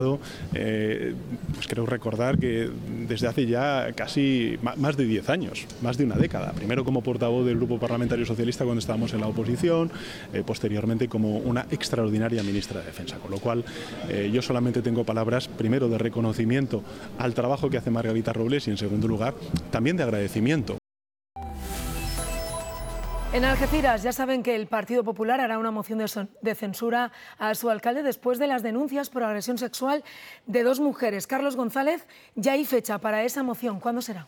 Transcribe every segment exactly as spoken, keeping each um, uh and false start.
Eh, pues creo recordar que desde hace ya casi más de diez años, más de una década, primero como portavoz del Grupo Parlamentario Socialista cuando estábamos en la oposición, eh, posteriormente como una extraordinaria ministra de Defensa, con lo cual eh, yo solamente tengo palabras primero de reconocimiento al trabajo que hace Margarita Robles y en segundo lugar también de agradecimiento. En Algeciras ya saben que el Partido Popular hará una moción de, son, de censura a su alcalde después de las denuncias por agresión sexual de dos mujeres. Carlos González, ya hay fecha para esa moción. ¿Cuándo será?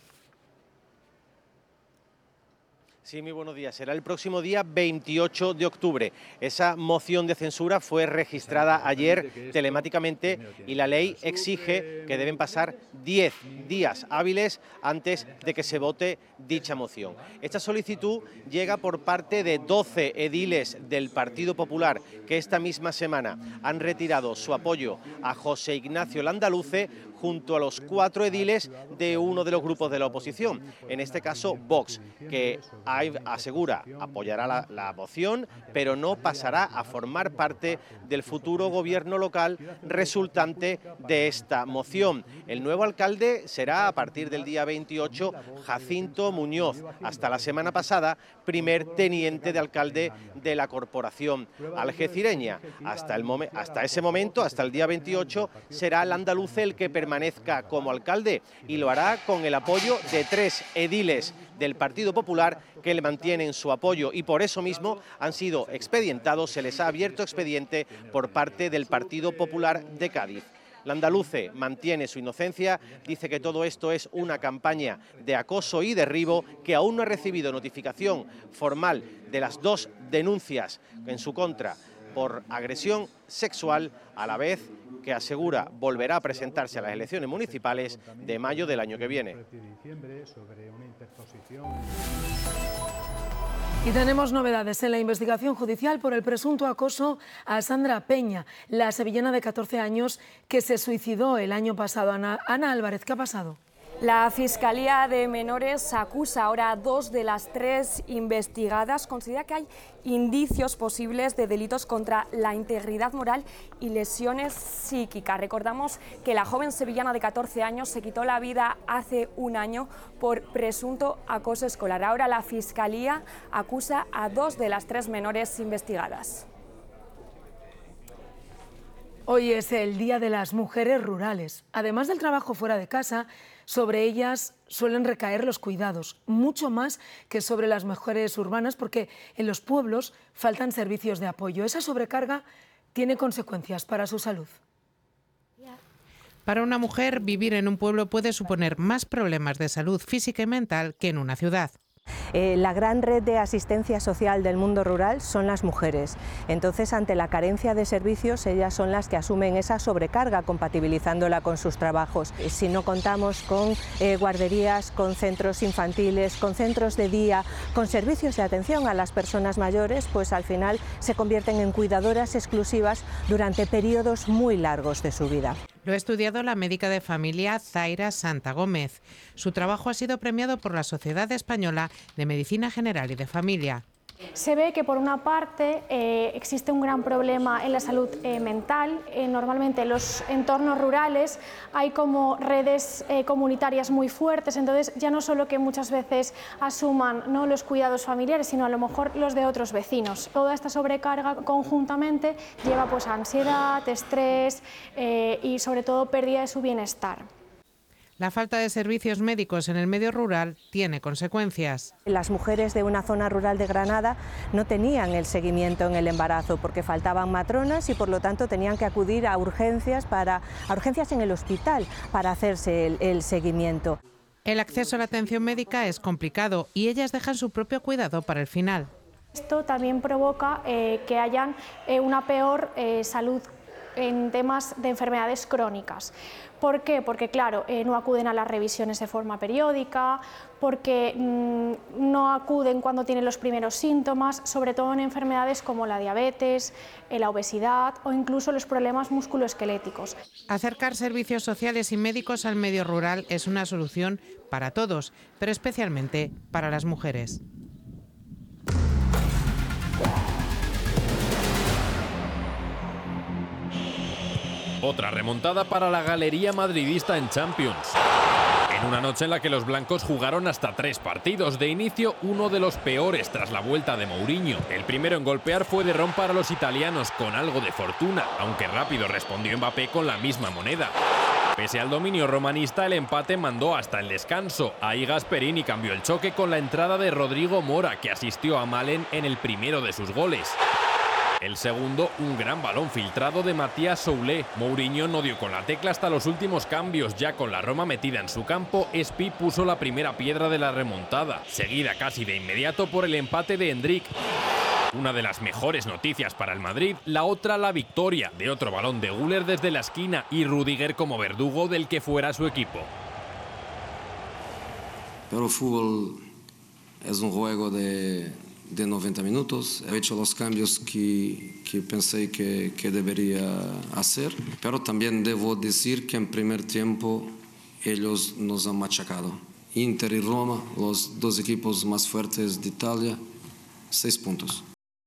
Sí, muy buenos días. Será el próximo día veintiocho de octubre. Esa moción de censura fue registrada ayer telemáticamente y la ley exige que deben pasar diez días hábiles antes de que se vote dicha moción. Esta solicitud llega por parte de doce ediles del Partido Popular que esta misma semana han retirado su apoyo a José Ignacio Landaluce junto a los cuatro ediles de uno de los grupos de la oposición, en este caso Vox, que asegura apoyará la, la moción, pero no pasará a formar parte del futuro gobierno local resultante de esta moción. El nuevo alcalde será a partir del día veintiocho Jacinto Muñoz, hasta la semana pasada primer teniente de alcalde de la corporación algecireña. Hasta, el momen- hasta ese momento, hasta el día veintiocho, será Landaluce el que permanezca como alcalde y lo hará con el apoyo de tres ediles del Partido Popular que le mantienen su apoyo y por eso mismo han sido expedientados, se les ha abierto expediente por parte del Partido Popular de Cádiz. Landaluce mantiene su inocencia, dice que todo esto es una campaña de acoso y derribo, que aún no ha recibido notificación formal de las dos denuncias en su contra por agresión sexual, a la vez que asegura volverá a presentarse a las elecciones municipales de mayo del año que viene. Y tenemos novedades en la investigación judicial por el presunto acoso a Sandra Peña, la sevillana de catorce años que se suicidó el año pasado. Ana, Ana Álvarez, ¿qué ha pasado? La Fiscalía de Menores acusa ahora a dos de las tres investigadas. Considera que hay indicios posibles de delitos contra la integridad moral y lesiones psíquicas. Recordamos que la joven sevillana de catorce años se quitó la vida hace un año por presunto acoso escolar. Ahora la Fiscalía acusa a dos de las tres menores investigadas. Hoy es el Día de las Mujeres Rurales. Además del trabajo fuera de casa, sobre ellas suelen recaer los cuidados, mucho más que sobre las mujeres urbanas, porque en los pueblos faltan servicios de apoyo. Esa sobrecarga tiene consecuencias para su salud. Para una mujer, vivir en un pueblo puede suponer más problemas de salud física y mental que en una ciudad. Eh, la gran red de asistencia social del mundo rural son las mujeres. Entonces, ante la carencia de servicios, ellas son las que asumen esa sobrecarga, compatibilizándola con sus trabajos. Si no contamos con eh, guarderías, con centros infantiles, con centros de día, con servicios de atención a las personas mayores, pues al final se convierten en cuidadoras exclusivas durante periodos muy largos de su vida. Lo ha estudiado la médica de familia Zaira Santa Gómez. Su trabajo ha sido premiado por la Sociedad Española de Medicina General y de Familia. Se ve que por una parte eh, existe un gran problema en la salud eh, mental. Eh, normalmente en los entornos rurales hay como redes eh, comunitarias muy fuertes, entonces ya no solo que muchas veces asuman, ¿no?, los cuidados familiares, sino a lo mejor los de otros vecinos. Toda esta sobrecarga conjuntamente lleva pues a ansiedad, estrés eh, y sobre todo pérdida de su bienestar. La falta de servicios médicos en el medio rural tiene consecuencias. Las mujeres de una zona rural de Granada no tenían el seguimiento en el embarazo porque faltaban matronas y por lo tanto tenían que acudir a urgencias, para, a urgencias en el hospital para hacerse el, el seguimiento. El acceso a la atención médica es complicado y ellas dejan su propio cuidado para el final. Esto también provoca eh, que hayan eh, una peor eh, salud en temas de enfermedades crónicas. ¿Por qué? Porque claro, eh, no acuden a las revisiones de forma periódica, porque mmm, no acuden cuando tienen los primeros síntomas, sobre todo en enfermedades como la diabetes, eh, la obesidad o incluso los problemas musculoesqueléticos. Acercar servicios sociales y médicos al medio rural es una solución para todos, pero especialmente para las mujeres. Otra remontada para la galería madridista en Champions. En una noche en la que los blancos jugaron hasta tres partidos. De inicio, uno de los peores tras la vuelta de Mourinho. El primero en golpear fue de Ron para los italianos, con algo de fortuna, aunque rápido respondió Mbappé con la misma moneda. Pese al dominio romanista, el empate mandó hasta el descanso. Ahí Gasperini cambió el choque con la entrada de Rodrigo Mora, que asistió a Malen en el primero de sus goles. El segundo, un gran balón filtrado de Matías Soulé. Mourinho no dio con la tecla hasta los últimos cambios. Ya con la Roma metida en su campo, Espi puso la primera piedra de la remontada, seguida casi de inmediato por el empate de Endrick. Una de las mejores noticias para el Madrid, la otra la victoria de otro balón de Güler desde la esquina y Rüdiger como verdugo del que fuera su equipo. Pero el fútbol es un juego de, de noventa minutos. He hecho los cambios que, que pensé que, que debería hacer, pero también debo decir que en primer tiempo ellos nos han machacado. Inter y Roma, los dos equipos más fuertes de Italia, seis puntos.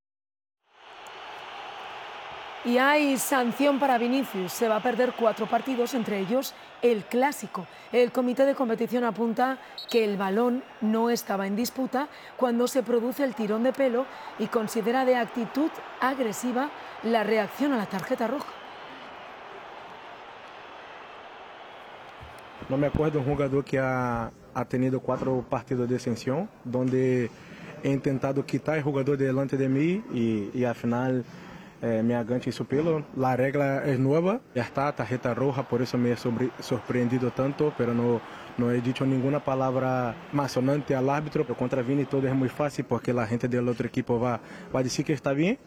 Y hay sanción para Vinicius. Se va a perder cuatro partidos, entre ellos el Clásico. El comité de competición apunta que el balón no estaba en disputa cuando se produce el tirón de pelo y considera de actitud agresiva la reacción a la tarjeta roja. No me acuerdo de un jugador que ha, ha tenido cuatro partidos de sanción, donde he intentado quitar el jugador delante de mí y, y al final eh, me aganché su pelo. La regla es nueva, ya está, tarjeta roja, por eso me he sobre, sorprendido tanto, pero no, no he dicho ninguna palabra más sonante al árbitro. Pero contra Vini todo es muy fácil porque la gente del otro equipo va, va a decir que está bien.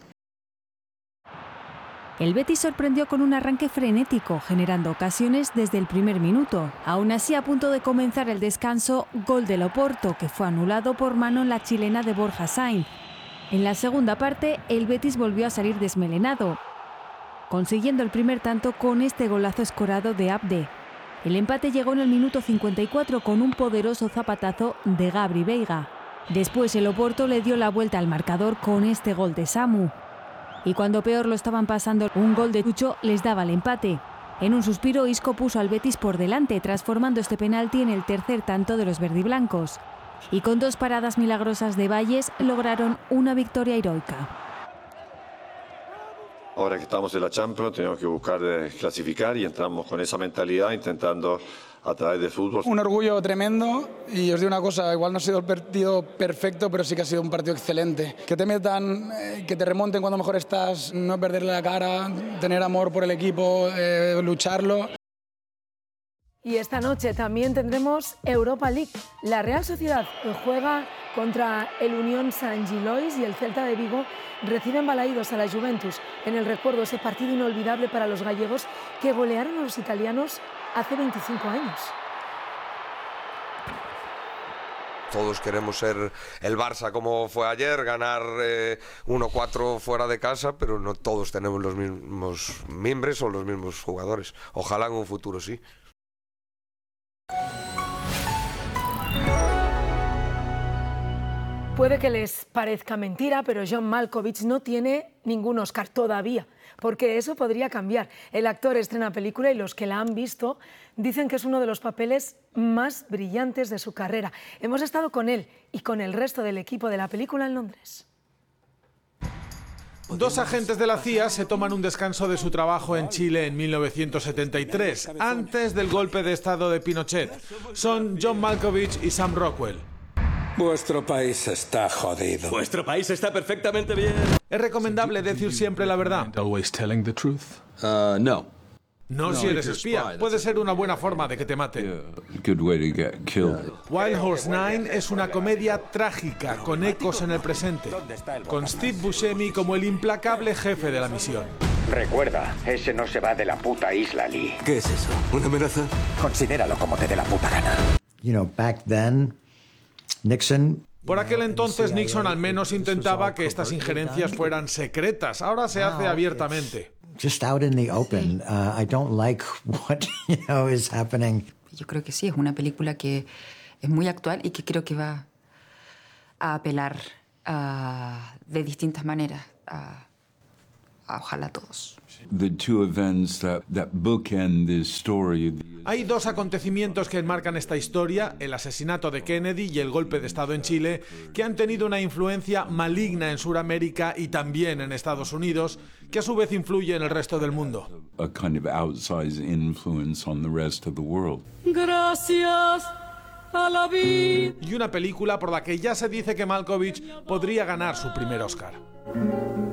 El Betis sorprendió con un arranque frenético, generando ocasiones desde el primer minuto. Aún así, a punto de comenzar el descanso, gol del Oporto, que fue anulado por mano en la chilena de Borja Sainz. En la segunda parte, el Betis volvió a salir desmelenado, consiguiendo el primer tanto con este golazo escorado de Abde. El empate llegó en el minuto cincuenta y cuatro con un poderoso zapatazo de Gabri Veiga. Después el Oporto le dio la vuelta al marcador con este gol de Samu. Y cuando peor lo estaban pasando, un gol de Chucho les daba el empate. En un suspiro, Isco puso al Betis por delante, transformando este penalti en el tercer tanto de los verdiblancos. Y con dos paradas milagrosas de Valles, lograron una victoria heroica. Ahora que estamos en la Champions, tenemos que buscar clasificar y entramos con esa mentalidad intentando a través del fútbol. Un orgullo tremendo y os digo una cosa, igual no ha sido el partido perfecto, pero sí que ha sido un partido excelente. Que te metan, eh, que te remonten cuando mejor estás, no perderle la cara, tener amor por el equipo, eh, lucharlo. Y esta noche también tendremos Europa League. La Real Sociedad juega contra el Unión San Gilois y el Celta de Vigo reciben balaídos a la Juventus. En el recuerdo ese partido inolvidable para los gallegos que golearon a los italianos hace veinticinco años. Todos queremos ser el Barça como fue ayer, ganar eh, uno cuatro fuera de casa, pero no todos tenemos los mismos mimbres o los mismos jugadores. Ojalá en un futuro sí. Puede que les parezca mentira, pero John Malkovich no tiene ningún Oscar todavía, porque eso podría cambiar. El actor estrena película y los que la han visto dicen que es uno de los papeles más brillantes de su carrera. Hemos estado con él y con el resto del equipo de la película en Londres. Dos agentes de la C I A se toman un descanso de su trabajo en Chile en mil novecientos setenta y tres, antes del golpe de estado de Pinochet. Son John Malkovich y Sam Rockwell. Vuestro país está jodido. Vuestro país está perfectamente bien. ¿Es recomendable decir siempre la verdad? Uh, no. No si eres espía. Puede ser una buena forma de que te maten. Wild Horse nueve es una comedia trágica con ecos en el presente, con Steve Buscemi como el implacable jefe de la misión. Recuerda, ese no se va de la puta isla, Lee. ¿Qué es eso? ¿Una amenaza? Considéralo como te dé la puta gana. You know, back then, Nixon... Por aquel entonces Nixon al menos intentaba que estas injerencias fueran secretas. Ahora se hace abiertamente. Just out in the open. Uh, I don't like what, you know, is happening. Yo creo que sí, es una película que es muy actual y que creo que va a apelar uh, de distintas maneras a, ojalá todos. The two events that, that bookend this story. Hay dos acontecimientos que enmarcan esta historia, el asesinato de Kennedy y el golpe de Estado en Chile, que han tenido una influencia maligna en Sudamérica y también en Estados Unidos, que a su vez influye en el resto del mundo. A kind of outsized influence on the rest of the world. Gracias a la vida. Y una película por la que ya se dice que Malkovich podría ganar su primer Oscar.